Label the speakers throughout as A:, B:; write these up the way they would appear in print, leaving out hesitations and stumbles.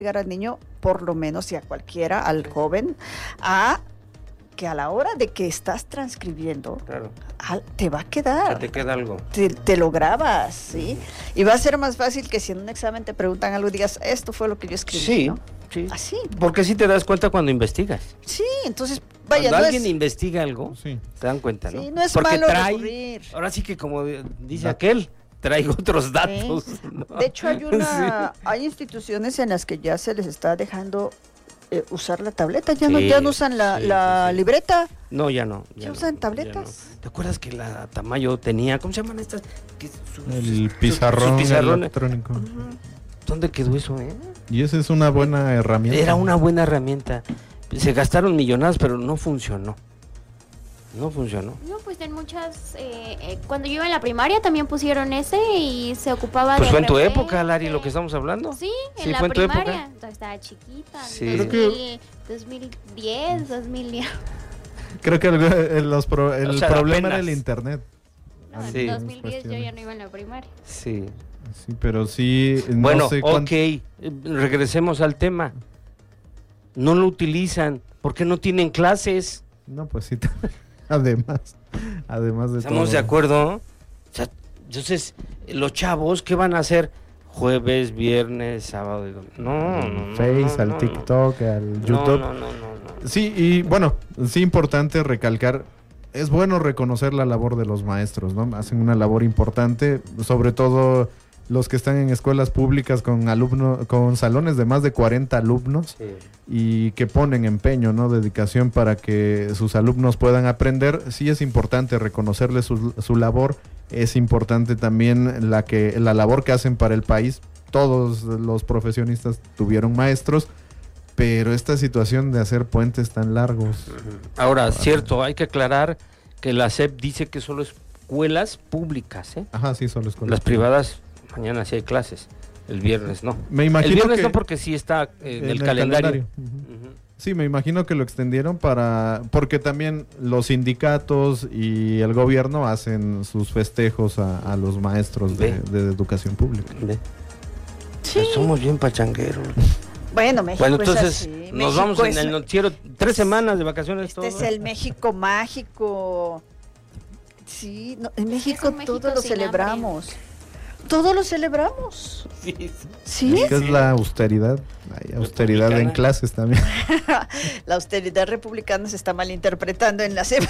A: obligar al niño, por lo menos y a cualquiera, al joven, a que a la hora de que estás transcribiendo,
B: Claro.
A: te va a quedar.
B: Se te queda algo.
A: Te lo grabas, ¿sí? Y va a ser más fácil que si en un examen te preguntan algo y digas, esto fue lo que yo escribí,
B: Sí,
A: ¿no?
B: sí.
A: Así.
B: Porque sí te das cuenta cuando investigas.
A: Sí, entonces, vaya,
B: Cuando
A: no
B: alguien
A: es,
B: investiga algo,
C: Sí.
B: te dan cuenta, ¿no?
A: sí, no es
B: Porque
A: malo
B: trae,
A: recurrir.
B: ahora sí que como dice
C: Datos.
B: aquel, traigo otros datos. ¿no?
A: De hecho, hay instituciones en las que ya se les está dejando usar la tableta, ya no usan la
B: sí.
A: libreta,
B: No, ya no.
A: ya
B: no,
A: usan
B: ya
A: tabletas.
B: no. ¿Te acuerdas que la Tamayo tenía, ¿cómo se llaman estas?
C: El pizarrón
B: sus pizarrones.
C: electrónico.
B: Ujú. ¿Dónde quedó eso,
C: Y esa es una buena herramienta.
B: Era una buena herramienta. Se gastaron millonadas, pero no funcionó. No funcionó.
D: No, pues en muchas, cuando yo iba en la primaria también pusieron ese y se ocupaba
B: Pues
D: de
B: fue en tu
D: repente.
B: época, Lari, lo que estamos hablando.
D: Sí,
B: Sí,
D: en la
B: fue en tu época.
D: primaria. Entonces estaba chiquita.
B: Sí.
C: Creo que-
D: 2010, 2010.
C: Creo que el
B: O sea,
C: problema
B: apenas.
C: era el internet.
D: No,
B: Sí.
D: en 2010 yo ya no iba en la primaria.
B: Sí.
C: Sí, pero sí, no
B: Bueno,
C: sé
B: ok, regresemos al tema. No lo utilizan porque no tienen clases.
C: No, pues sí. Además de
B: ¿Estamos
C: todo.
B: de acuerdo? O sea, entonces, los chavos, ¿qué van a hacer? Jueves, viernes, sábado y domingo. No.
C: Face, al
B: no,
C: TikTok, al
B: no.
C: YouTube.
B: No.
C: Sí, y bueno, sí importante recalcar, es bueno reconocer la labor de los maestros, ¿no? Hacen una labor importante, sobre todo los que están en escuelas públicas con salones de más de 40 alumnos
B: Sí.
C: y que ponen empeño, ¿no? Dedicación para que sus alumnos puedan aprender. Sí es importante reconocerles su labor, es importante también la labor que hacen para el país. Todos los profesionistas tuvieron maestros, pero esta situación de hacer puentes tan largos.
B: Ahora, cierto, hay que aclarar que la SEP dice que solo escuelas públicas, ¿eh?
C: Ajá, sí, solo escuelas.
B: Las privadas, mañana sí hay clases, el viernes no.
C: Me imagino
B: El viernes
C: que
B: no porque sí está en el
C: el
B: calendario.
C: Ujú.
B: Ujú.
C: Sí, me imagino que lo extendieron porque también los sindicatos y el gobierno hacen sus festejos a los maestros de educación pública.
B: Ve.
A: Sí.
B: Somos bien pachangueros.
A: Bueno, México
B: Bueno, entonces
A: es así.
B: nos
A: México
B: vamos en
A: es-
B: el noticiero 3 semanas de vacaciones
A: Este
B: todos.
A: es el México mágico. Sí, en México
D: un México
A: todo lo
D: sin
A: celebramos. Todo lo celebramos.
B: Sí.
A: Sí.
C: ¿Qué es la austeridad? Hay austeridad en
B: Republicana.
C: clases también.
A: La austeridad republicana se está malinterpretando en la SEP.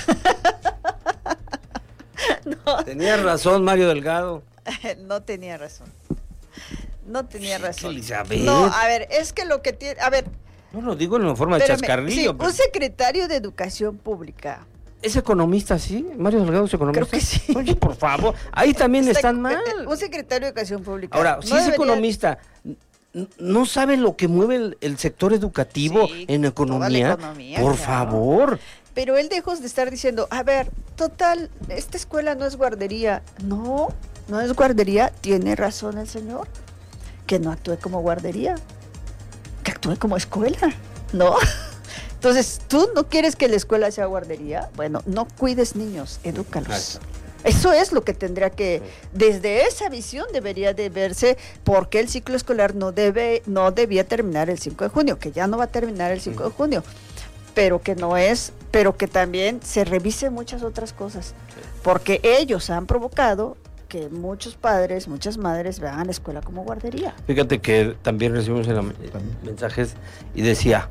A: No,
B: Tenías razón, Mario Delgado.
A: no tenía razón. No tenía razón.
B: Elizabeth.
A: No, a ver, es que lo que tiene... A ver,
B: No lo digo en forma de
A: espérame,
B: chascarrillo.
A: sí,
B: pero-
A: un secretario de Educación Pública.
B: ¿Es economista, sí? ¿Mario Delgado es economista?
A: Creo que sí.
B: Oye, por favor, ahí también están mal.
A: Un secretario de Educación Pública.
B: Ahora,
A: no
B: si es
A: debería-
B: economista, ¿no sabe lo que mueve el sector educativo
A: Sí,
B: en
A: toda la
B: economía?
A: economía,
B: Por
A: claro.
B: favor.
A: Pero él dejó de estar diciendo, a ver, total, esta escuela no es guardería. No, no es guardería. Tiene razón el señor. Que no actúe como guardería. Que actúe como escuela. ¿No? Entonces, ¿tú no quieres que la escuela sea guardería? Bueno, no cuides niños, edúcalos.
B: Exacto.
A: Eso es lo que tendría que, desde esa visión debería de verse, porque el ciclo escolar no debía terminar el 5 de junio, que ya no va a terminar el 5 de junio, pero que también se revise muchas otras cosas, porque ellos han provocado que muchos padres, muchas madres vean la escuela como guardería.
B: Fíjate que también recibimos mensajes y decía,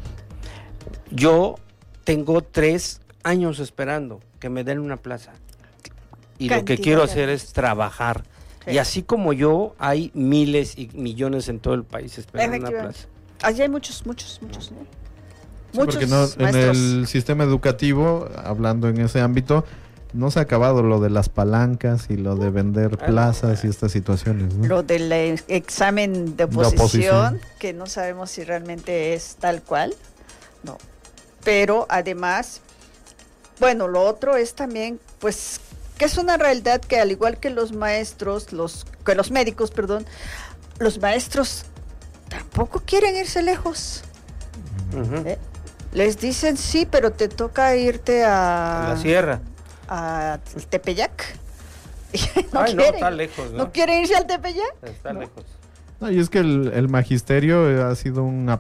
B: yo tengo 3 años esperando que me den una plaza y lo que
A: Cantidad
B: quiero
A: de
B: hacer
A: años.
B: es trabajar.
A: Sí.
B: Y así como yo, hay miles y millones en todo el país esperando una
A: Efectivamente.
B: plaza.
A: Allí hay muchos, ¿no?
C: Sí,
A: Muchos
C: porque no, en
A: maestros.
C: el sistema educativo, hablando en ese ámbito, no se ha acabado lo de las palancas y lo de vender plazas y estas situaciones, ¿no?
A: Lo del examen de oposición,
C: oposición.
A: que no sabemos si realmente es tal cual, no. Pero además, bueno, lo otro es también, pues, que es una realidad que al igual que los maestros, que los médicos, perdón, los maestros tampoco quieren irse lejos.
B: Ujú.
A: ¿eh? Les dicen sí, pero te toca irte
B: En la sierra.
A: a Tepeyac.
B: Ay, no,
A: quieren.
B: está lejos, ¿no?
A: ¿No quieren irse al Tepeyac?
B: Está
A: ¿no?
B: lejos.
C: No, y es que el magisterio ha sido un